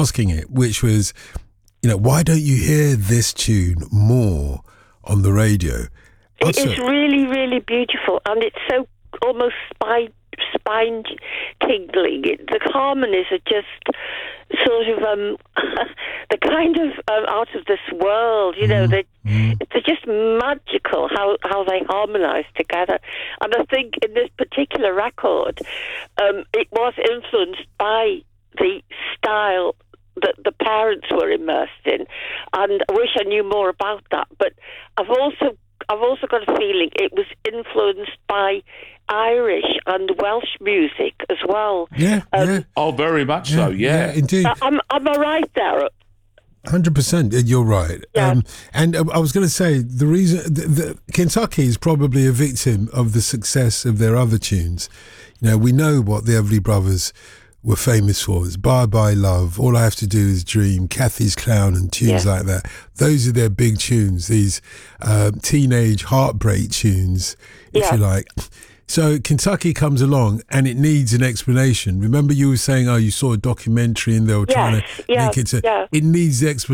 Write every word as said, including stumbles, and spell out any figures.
asking it, which was, you know, why don't you hear this tune more on the radio? It is really, really beautiful, and it's so almost spine, spine tingling. It, the harmonies are just sort of um, the kind of um, out of this world. You know, mm. they mm. they're just magical how how they harmonise together. And I think in this particular record, um, it was influenced by the style that the parents were immersed in, and I wish I knew more about that. But I've also I've also got a feeling it was influenced by Irish and Welsh music as well. Yeah, um, yeah. Oh, very much yeah, so, yeah. yeah indeed. Am, am I right there? one hundred percent, you're right. Yeah. Um, and I was going to say, the reason... The, the, Kentucky is probably a victim of the success of their other tunes. You know, we know what the Everly Brothers were famous for. It's Bye Bye Love, All I Have to Do Is Dream, Kathy's Clown, and tunes yeah. like that. Those are their big tunes, these uh, teenage heartbreak tunes, if yeah. you like. So Kentucky comes along and it needs an explanation. Remember you were saying, oh, you saw a documentary and they were yes, trying to yeah, make it to... Yeah. It needs the explanation.